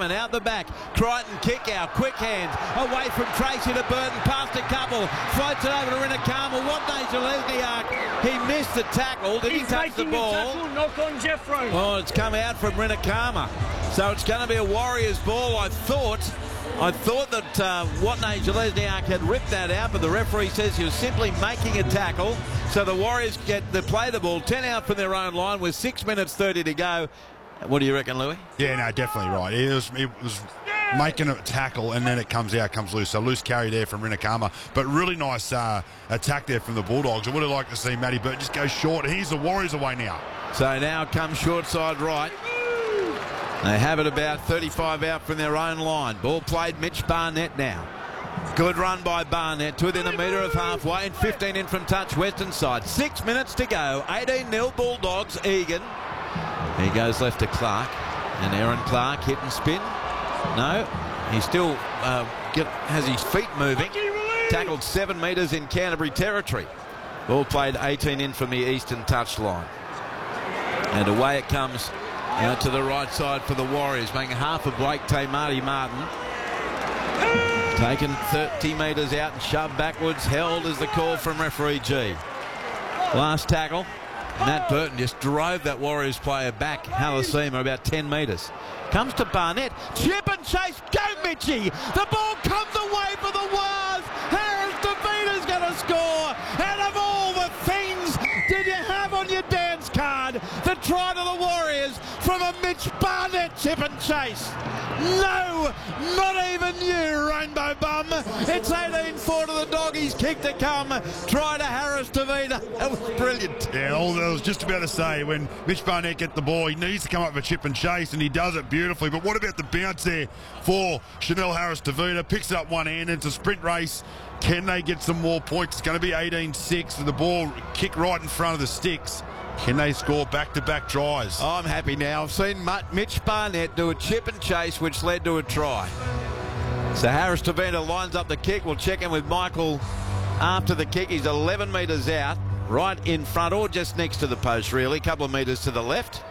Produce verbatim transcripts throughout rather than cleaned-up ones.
Ackerman out the back. Crichton kick out. Quick hands. Away from Tracy to Burton. Past a couple. Floats it over to Rinakama. What danger Lesniak? He missed the tackle. Did He's he touch the ball? Tackle, knock on Jeffro. Oh, it's come out from Rinakama. So it's going to be a Warriors ball. I thought I thought that uh, Watney Zelezniak had ripped that out, but the referee says he was simply making a tackle. So the Warriors get to play the ball. ten out from their own line with six minutes thirty to go. What do you reckon, Louis? Yeah, no, definitely right. It was, it was making a tackle, and then it comes out, comes loose. So loose carry there from Rinakama. But really nice uh, attack there from the Bulldogs. I would have liked to see Matty Burton just go short. He's the Warriors away now. So now comes short side right. They have it about thirty-five out from their own line. Ball played, Mitch Barnett now. Good run by Barnett to within a metre of halfway and fifteen in from touch, western side. Six minutes to go. eighteen nil Bulldogs. Egan. He goes left to Clark. And Aaron Clark hit and spin. No, he still uh, get, has his feet moving. Tackled seven metres in Canterbury territory. Ball played eighteen in from the eastern touchline. And away it comes out to the right side for the Warriors, making half of Blake Tamati Martin. Taken thirty metres out and shoved backwards. Held is the call from referee G. Last tackle. Matt Burton just drove that Warriors player back, Halasima, about ten metres. Comes to Barnett. Chip and chase. Go, Mitchie. The ball comes away for the Wars. Harris DeVita's going to score. And of all the things did you have on your dance card, the try to the Warriors from a Mitch Barnett chip and chase. No, not even you, Rainbow Bum. It's eighteen four to the Doggies. Kick to come. Try to Harris DeVita. That was brilliant. Yeah, all I was just about to say, when Mitch Barnett gets the ball, he needs to come up with a chip and chase, and he does it beautifully. But what about the bounce there for Chanel Harris DeVita? Picks it up one hand. It's a sprint race. Can they get some more points? It's going to be eighteen six with the ball kick right in front of the sticks. Can they score back-to-back tries? Oh, I'm happy now. I've seen Mitch Barnett do a chip and chase, which led to a try. So Harris DeVita lines up the kick. We'll check in with Michael after the kick. He's eleven metres out, right in front, or just next to the post, really. A couple of metres to the left.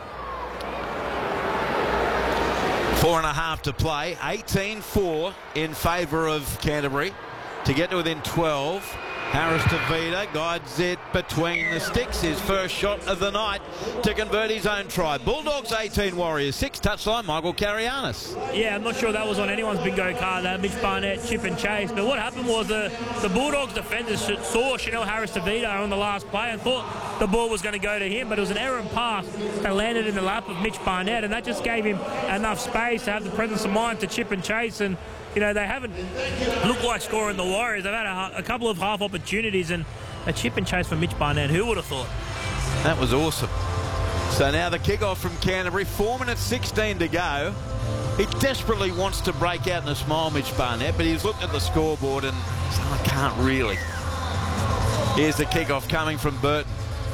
Four and a half to play. eighteen four in favour of Canterbury to get to within twelve. Harris DeVita guides it between the sticks. His first shot of the night to convert his own try. Bulldogs eighteen, Warriors six. Touchline, Michael Carianis. Yeah, I'm not sure that was on anyone's bingo card, that Mitch Barnett chip and chase. But what happened was the, the Bulldogs defenders saw Chanel Harris DeVita on the last play and thought the ball was going to go to him, but it was an errant pass that landed in the lap of Mitch Barnett, and that just gave him enough space to have the presence of mind to chip and chase. And you know, they haven't looked like scoring the Warriors. They've had a, a couple of half opportunities, and a chip and chase for Mitch Barnett. Who would have thought? That was awesome. So now the kickoff from Canterbury. four minutes sixteen to go. He desperately wants to break out in a smile, Mitch Barnett, but he's looked at the scoreboard and said, I can't really. Here's the kickoff coming from Burton.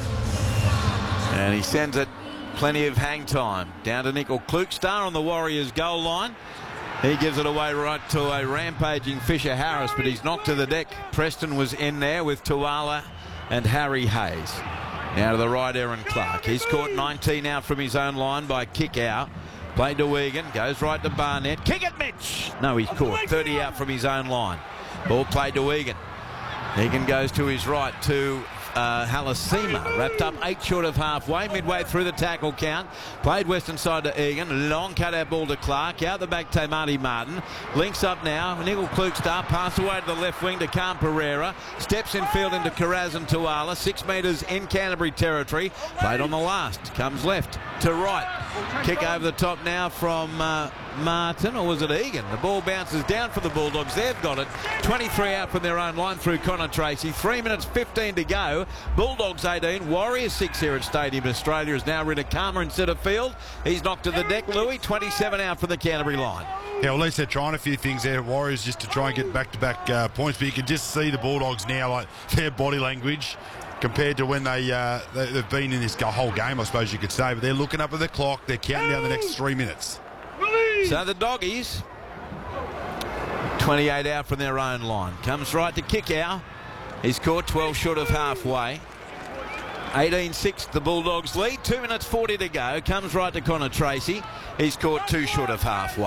And he sends it plenty of hang time. Down to Nickel Klukstar on the Warriors goal line. He gives it away right to a rampaging Fisher Harris, but he's knocked to the deck. Preston was in there with Tuala and Harry Hayes. Now to the right, Aaron Clark. He's caught nineteen out from his own line by kick out. Played to Wigan, goes right to Barnett. Kick it, Mitch! No, he's caught. thirty out from his own line. Ball played to Egan. Egan goes to his right to uh, Halasima. Wrapped up eight short of halfway, midway through the tackle count. Played western side to Egan. Long cut-out ball to Clark. Out the back, Tamati Martin. Links up now. Nickel Klukstar. Pass away to the left wing to Khan Pereira. Steps in field into Karaz and Tuala. Six metres in Canterbury territory. Played on the last. Comes left to right. Kick over the top now from uh, Martin, or was it Egan? The ball bounces down for the Bulldogs. They've got it. twenty-three out from their own line through Connor Tracy. three minutes fifteen to go. Bulldogs eighteen, Warriors six here at Stadium Australia. Is now Rinakama in centre field. He's knocked to the deck. Louis, twenty-seven out from the Canterbury line. Yeah, well, at least they're trying a few things there, Warriors, just to try and get back-to-back uh, points. But you can just see the Bulldogs now, like their body language compared to when they, uh, they, they've been in this whole game, I suppose you could say. But they're looking up at the clock. They're counting down the next three minutes. So the Doggies, twenty-eight out from their own line. Comes right to kick out. He's caught twelve short of halfway. eighteen six the Bulldogs lead. two minutes forty to go. Comes right to Connor Tracy. He's caught two short of halfway.